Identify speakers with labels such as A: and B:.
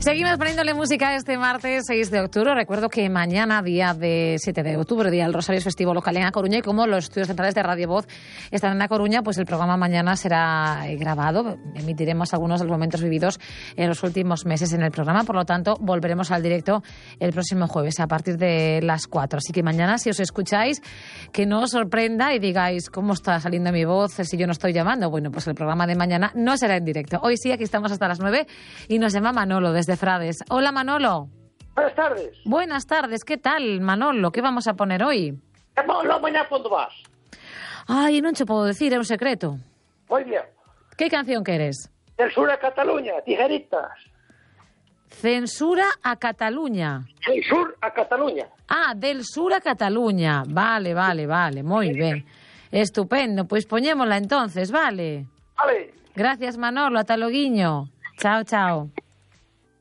A: Seguimos poniéndole música este martes 6 de octubre. Recuerdo que mañana, día de 7 de octubre, día del Rosario, es festivo local en A Coruña, y como los estudios centrales de Radio Voz están en A Coruña, pues el programa mañana será grabado. Emitiremos algunos de los momentos vividos en los últimos meses en el programa. Por lo tanto, volveremos al directo el próximo jueves a partir de las 4. Así que mañana, si os escucháis, que no os sorprenda y digáis cómo está saliendo mi voz si yo no estoy llamando. Bueno, pues el programa de mañana no será en directo. Hoy sí, aquí estamos hasta las 9 y nos llama Manolo desde Frades. Hola, Manolo.
B: Buenas tardes.
A: Buenas tardes. ¿Qué tal, Manolo? ¿Qué vamos a poner hoy?
B: Manolo, mañana ¿cuándo vas?
A: Ay, non che podo decir, é un secreto.
B: Muy bien.
A: Que canción queres?
B: Del sur a Cataluña, tijeritas.
A: Censura a Cataluña.
B: Del sur a Cataluña.
A: Ah, del sur a Cataluña. Vale, moi ben. Estupendo, pois poñémola entonces, vale?
B: Vale.
A: Gracias, Manolo, ata loguiño. Chao, chao.